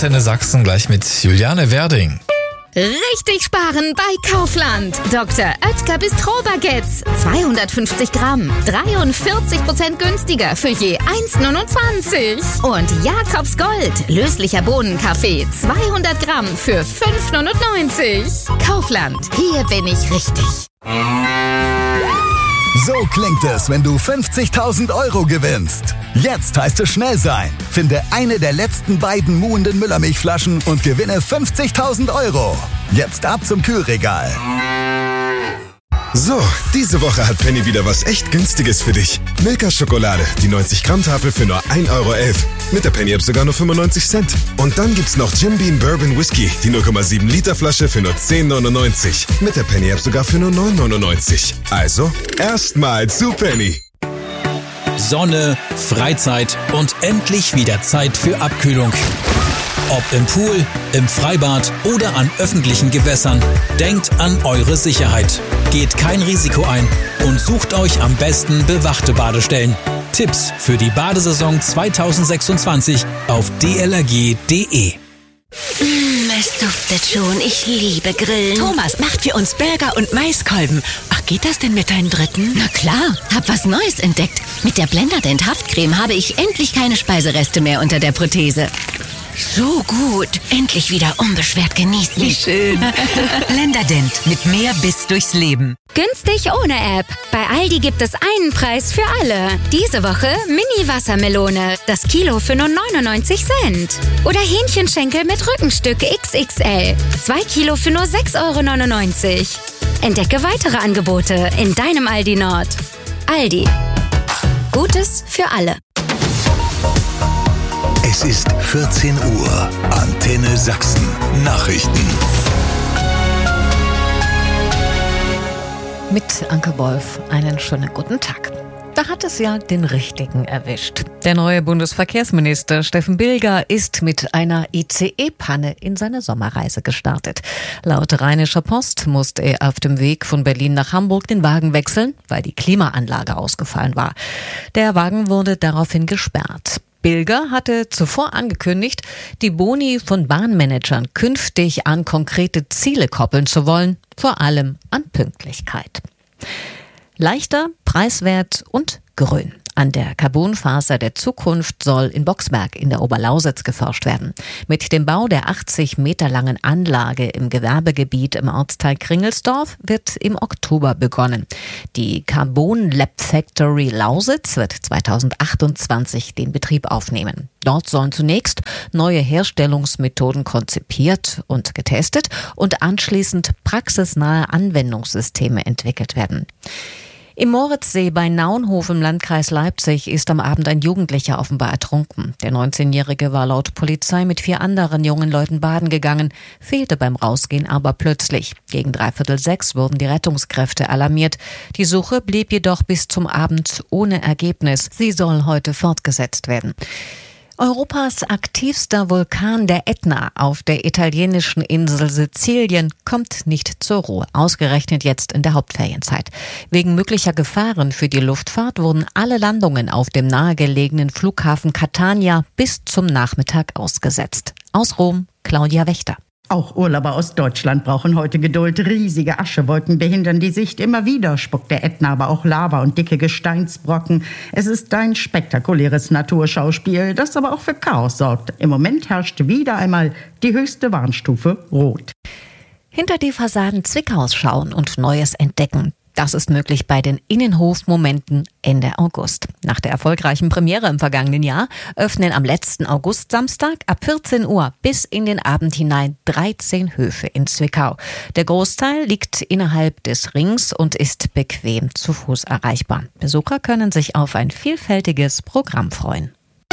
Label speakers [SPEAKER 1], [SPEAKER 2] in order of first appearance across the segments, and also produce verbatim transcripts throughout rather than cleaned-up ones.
[SPEAKER 1] Antenne Sachsen gleich mit Juliane Werding.
[SPEAKER 2] Richtig sparen bei Kaufland. Doktor Oetker Bistro-Baguettes. zweihundertfünfzig Gramm. dreiundvierzig Prozent günstiger für je eins neunundzwanzig. Und Jakobs Gold. Löslicher Bohnenkaffee. zweihundert Gramm für fünf neunundneunzig. Kaufland. Hier bin ich richtig.
[SPEAKER 3] So klingt es, wenn du fünfzigtausend Euro gewinnst. Jetzt heißt es schnell sein. Finde eine der letzten beiden muhenden Müllermilchflaschen und gewinne fünfzigtausend Euro. Jetzt ab zum Kühlregal.
[SPEAKER 4] So, diese Woche hat Penny wieder was echt Günstiges für dich. Milka Schokolade, die neunzig Gramm Tafel für nur ein Euro elf. Mit der Penny-App sogar nur fünfundneunzig Cent. Und dann gibt's noch Jim Beam Bourbon Whisky, die null Komma sieben Liter Flasche für nur zehn neunundneunzig. Mit der Penny-App sogar für nur neun neunundneunzig. Also, erstmal zu Penny.
[SPEAKER 5] Sonne, Freizeit und endlich wieder Zeit für Abkühlung. Ob im Pool, im Freibad oder an öffentlichen Gewässern, denkt an eure Sicherheit. Geht kein Risiko ein und sucht euch am besten bewachte Badestellen. Tipps für die Badesaison zweitausendsechsundzwanzig auf d l r g punkt d e.
[SPEAKER 6] Mm, es duftet schon. Ich liebe Grillen. Thomas macht für uns Burger und Maiskolben. Ach, geht das denn mit deinen Dritten?
[SPEAKER 7] Na klar, hab was Neues entdeckt. Mit der Blenderdent Haftcreme habe ich endlich keine Speisereste mehr unter der Prothese.
[SPEAKER 6] So gut. Endlich wieder unbeschwert genießen.
[SPEAKER 7] Wie schön.
[SPEAKER 6] Blenderdent mit mehr Biss durchs Leben.
[SPEAKER 2] Günstig ohne App. Bei Aldi gibt es einen Preis für alle. Diese Woche Mini-Wassermelone. Das Kilo für nur neunundneunzig Cent. Oder Hähnchenschenkel mit Rückenstück X X L. Zwei Kilo für nur sechs Euro neunundneunzig. Entdecke weitere Angebote in deinem Aldi Nord. Aldi. Gutes für alle.
[SPEAKER 3] Es ist vierzehn Uhr. Antenne Sachsen. Nachrichten.
[SPEAKER 8] Mit Anke Wolf einen schönen guten Tag. Da hat es ja den Richtigen erwischt. Der neue Bundesverkehrsminister Steffen Bilger ist mit einer I C E-Panne in seine Sommerreise gestartet. Laut Rheinischer Post musste er auf dem Weg von Berlin nach Hamburg den Wagen wechseln, weil die Klimaanlage ausgefallen war. Der Wagen wurde daraufhin gesperrt. Bilger hatte zuvor angekündigt, die Boni von Bahnmanagern künftig an konkrete Ziele koppeln zu wollen, vor allem an Pünktlichkeit. Leichter, preiswert und grün. An der Carbonfaser der Zukunft soll in Boxberg in der Oberlausitz geforscht werden. Mit dem Bau der achtzig Meter langen Anlage im Gewerbegebiet im Ortsteil Kringelsdorf wird im Oktober begonnen. Die Carbon Lab Factory Lausitz wird zweitausendachtundzwanzig den Betrieb aufnehmen. Dort sollen zunächst neue Herstellungsmethoden konzipiert und getestet und anschließend praxisnahe Anwendungssysteme entwickelt werden. Im Moritzsee bei Naunhof im Landkreis Leipzig ist am Abend ein Jugendlicher offenbar ertrunken. Der neunzehnjährige war laut Polizei mit vier anderen jungen Leuten baden gegangen, fehlte beim Rausgehen aber plötzlich. Gegen dreiviertel sechs wurden die Rettungskräfte alarmiert. Die Suche blieb jedoch bis zum Abend ohne Ergebnis. Sie soll heute fortgesetzt werden. Europas aktivster Vulkan, der Ätna, auf der italienischen Insel Sizilien, kommt nicht zur Ruhe, ausgerechnet jetzt in der Hauptferienzeit. Wegen möglicher Gefahren für die Luftfahrt wurden alle Landungen auf dem nahegelegenen Flughafen Catania bis zum Nachmittag ausgesetzt. Aus Rom, Claudia Wächter.
[SPEAKER 9] Auch Urlauber aus Deutschland brauchen heute Geduld. Riesige Aschewolken behindern die Sicht. Immer wieder spuckt der Ätna aber auch Lava und dicke Gesteinsbrocken. Es ist ein spektakuläres Naturschauspiel, das aber auch für Chaos sorgt. Im Moment herrscht wieder einmal die höchste Warnstufe Rot.
[SPEAKER 8] Hinter die Fassaden Zwickaus schauen und Neues entdecken. Das ist möglich bei den Innenhofmomenten Ende August. Nach der erfolgreichen Premiere im vergangenen Jahr öffnen am letzten August-Samstag ab vierzehn Uhr bis in den Abend hinein dreizehn Höfe in Zwickau. Der Großteil liegt innerhalb des Rings und ist bequem zu Fuß erreichbar. Besucher können sich auf ein vielfältiges Programm freuen.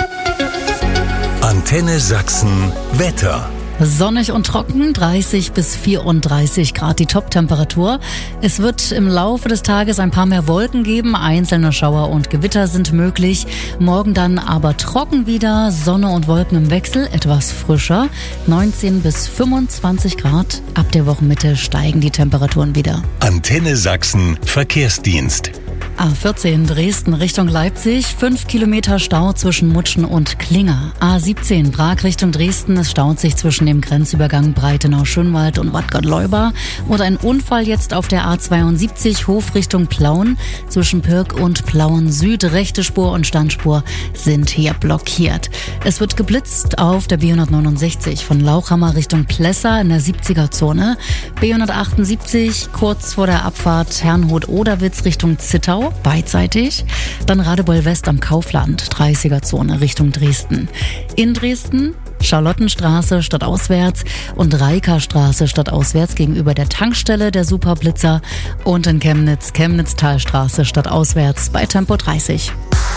[SPEAKER 3] Antenne Sachsen Wetter.
[SPEAKER 10] Sonnig und trocken, dreißig bis vierunddreißig Grad die Top-Temperatur. Es wird im Laufe des Tages ein paar mehr Wolken geben, einzelne Schauer und Gewitter sind möglich. Morgen dann aber trocken wieder, Sonne und Wolken im Wechsel, etwas frischer, neunzehn bis fünfundzwanzig Grad. Ab der Wochenmitte steigen die Temperaturen wieder.
[SPEAKER 3] Antenne Sachsen Verkehrsdienst.
[SPEAKER 10] A vierzehn Dresden Richtung Leipzig, fünf Kilometer Stau zwischen Mutschen und Klinger. A siebzehn Prag Richtung Dresden, es staut sich zwischen dem Grenzübergang Breitenau-Schönwald und Bad Gottleuba. Und ein Unfall jetzt auf der A zweiundsiebzig Hof Richtung Plauen. Zwischen Pirk und Plauen Süd, rechte Spur und Standspur sind hier blockiert. Es wird geblitzt auf der B hundertneunundsechzig von Lauchhammer Richtung Plessa in der siebziger Zone. B hundertachtundsiebzig kurz vor der Abfahrt Herrnhut-Oderwitz Richtung Zittau, beidseitig. Dann Radebeul West am Kaufland, dreißiger Zone Richtung Dresden. In Dresden Charlottenstraße stadtauswärts und Reikerstraße stadtauswärts gegenüber der Tankstelle der Superblitzer und in Chemnitz Chemnitztalstraße stadtauswärts bei Tempo dreißig.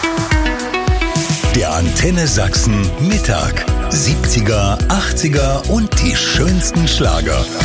[SPEAKER 3] Der Antenne Sachsen Mittag. siebziger, achtziger und die schönsten Schlager.